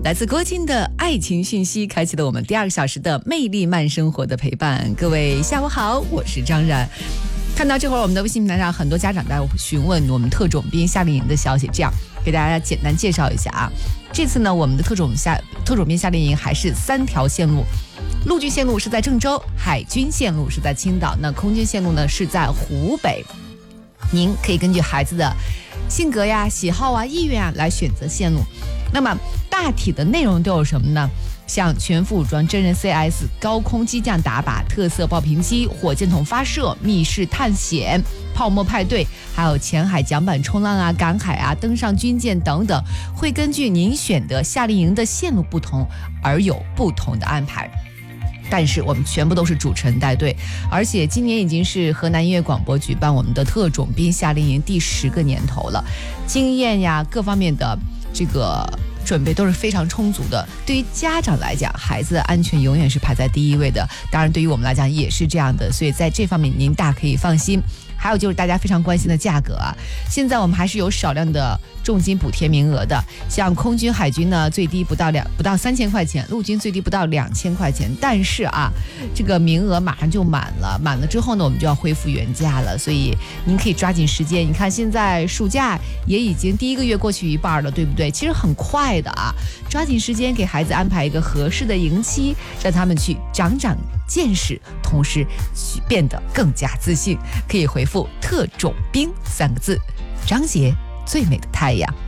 来自郭靖的爱情讯息，开启了我们第2个小时的魅力慢生活的陪伴。各位下午好，我是张然。看到这会儿我们的微信平台上很多家长在询问我们特种兵夏令营的消息，这样给大家简单介绍一下啊。这次呢，我们的特种兵夏令营还是3条线路，陆军线路是在郑州，海军线路是在青岛，那空军线路呢是在湖北。您可以根据孩子的性格呀、喜好啊、意愿啊来选择线路。那么大体的内容都有什么呢？像全副武装真人 CS、高空机降打靶、特色爆屏机、火箭筒发射、密室探险、泡沫派对，还有前海桨板冲浪啊、赶海啊、登上军舰等等，会根据您选的夏令营的线路不同而有不同的安排。但是我们全部都是主持人带队，而且今年已经是河南音乐广播举办我们的特种兵夏令营第10个年头了，经验呀各方面的这个准备都是非常充足的。对于家长来讲，孩子的安全永远是排在第一位的，当然对于我们来讲也是这样的，所以在这方面您大可以放心。还有就是大家非常关心的价格啊，现在我们还是有少量的重金补贴名额的，像空军、海军呢，最低不到3000块钱，陆军最低不到2000块钱。但是啊，这个名额马上就满了，满了之后呢，我们就要恢复原价了，所以您可以抓紧时间。你看现在暑假也已经第1个月过去一半了，对不对？其实很快的啊，抓紧时间给孩子安排一个合适的营期，让他们去长长见识，同时变得更加自信。可以回复特种兵3个字，张杰最美的太阳。